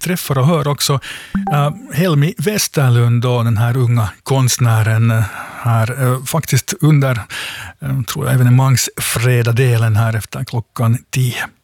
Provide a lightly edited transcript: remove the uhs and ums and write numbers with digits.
träffar och hör också Helmi Westerlund, då, den här unga konstnären här faktiskt under tror jag, evenemangsfredag-delen här efter klockan 10.